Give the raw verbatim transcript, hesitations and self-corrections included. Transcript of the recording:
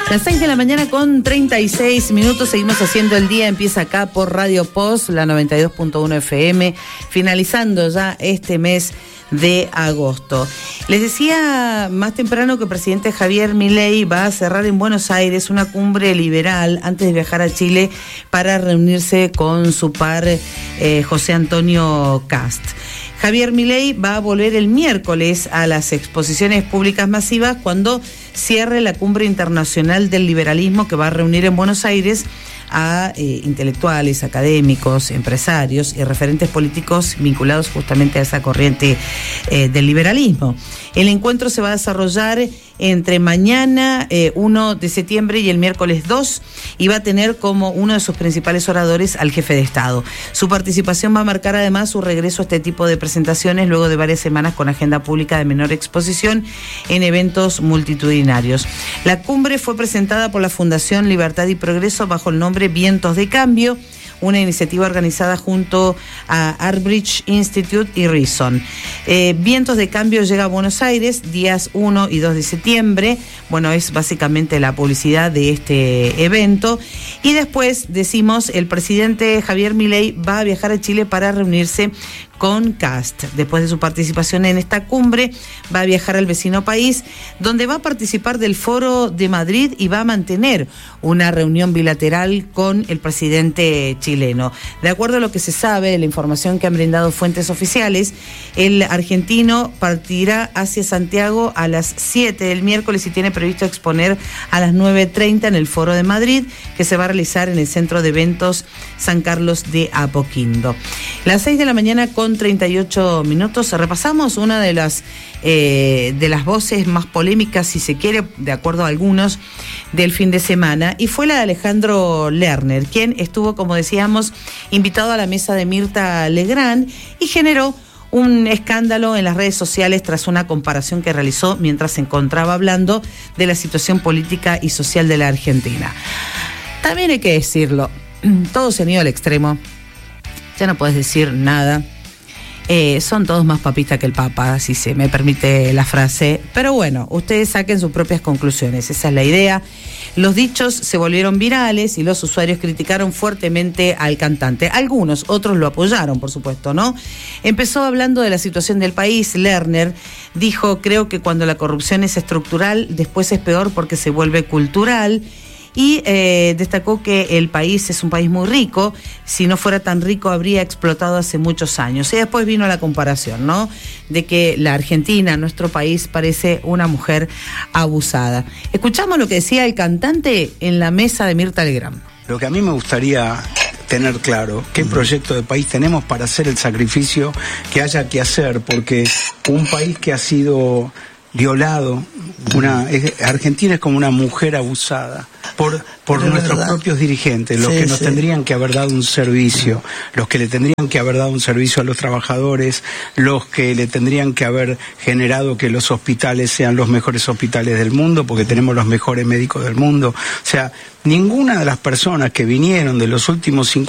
Las seis de la mañana con treinta y seis minutos, seguimos haciendo el día, empieza acá por Radio Post, la noventa y dos punto uno F M, finalizando ya este mes de agosto. Les decía más temprano que el presidente Javier Milei va a cerrar en Buenos Aires una cumbre liberal antes de viajar a Chile para reunirse con su par eh, José Antonio Kast. Javier Milei va a volver el miércoles a las exposiciones públicas masivas cuando cierre la cumbre internacional del liberalismo que va a reunir en Buenos Aires a eh, intelectuales, académicos, empresarios y referentes políticos vinculados justamente a esa corriente eh, del liberalismo. El encuentro se va a desarrollar entre mañana eh, uno de septiembre y el miércoles dos y va a tener como uno de sus principales oradores al jefe de Estado. Su participación va a marcar además su regreso a este tipo de presentaciones luego de varias semanas con agenda pública de menor exposición en eventos multitudinarios. La cumbre fue presentada por la Fundación Libertad y Progreso bajo el nombre Vientos de Cambio, una iniciativa organizada junto a Arbridge Institute y Reason. Eh, Vientos de Cambio llega a Buenos Aires días uno y dos de septiembre. Bueno, es básicamente la publicidad de este evento. Y después, decimos, el presidente Javier Milei va a viajar a Chile para reunirse con Kast. Después de su participación en esta cumbre, va a viajar al vecino país, donde va a participar del Foro de Madrid y va a mantener una reunión bilateral con el presidente chileno. De acuerdo a lo que se sabe, la información que han brindado fuentes oficiales, el argentino partirá hacia Santiago a las siete del miércoles y tiene previsto exponer a las nueve treinta en el Foro de Madrid, que se va a realizar en el Centro de Eventos San Carlos de Apoquindo. Las seis de la mañana con treinta y ocho minutos, repasamos una de las eh, de las voces más polémicas, si se quiere, de acuerdo a algunos, del fin de semana, y fue la de Alejandro Lerner, quien estuvo, como decíamos, invitado a la mesa de Mirta Legrand y generó un escándalo en las redes sociales tras una comparación que realizó mientras se encontraba hablando de la situación política y social de la Argentina. También hay que decirlo, todo se han ido al extremo, ya no puedes decir nada. Eh, son todos más papistas que el Papa, si se me permite la frase. Pero bueno, ustedes saquen sus propias conclusiones, esa es la idea. Los dichos se volvieron virales y los usuarios criticaron fuertemente al cantante. Algunos, otros lo apoyaron, por supuesto, ¿no? Empezó hablando de la situación del país. Lerner dijo, creo que cuando la corrupción es estructural, después es peor porque se vuelve cultural. Y eh, destacó que el país es un país muy rico, si no fuera tan rico habría explotado hace muchos años. Y después vino la comparación, ¿no?, de que la Argentina, nuestro país, parece una mujer abusada. Escuchamos lo que decía el cantante en la mesa de Mirta Legrand. Lo que a mí me gustaría tener claro, qué proyecto de país tenemos para hacer el sacrificio que haya que hacer, porque un país que ha sido violado, una es, Argentina es como una mujer abusada por por nuestros verdad. propios dirigentes, los sí, que nos sí. tendrían que haber dado un servicio, los que le tendrían que haber dado un servicio a los trabajadores, los que le tendrían que haber generado que los hospitales sean los mejores hospitales del mundo, porque tenemos los mejores médicos del mundo. O sea, ninguna de las personas que vinieron de los últimos cincuenta